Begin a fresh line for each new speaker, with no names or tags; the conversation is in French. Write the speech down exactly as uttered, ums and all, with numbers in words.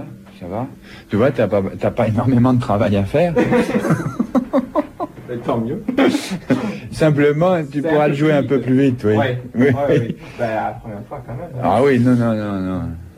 ça va. Tu vois, t'as pas, t'as pas énormément de travail à faire.
Tant mieux.
Simplement, tu pourras le jouer un peu plus vite, oui.
Ouais,
oui.
ouais, oui. Ben, la première fois, quand même. Hein.
Ah oui, non, non, non, non.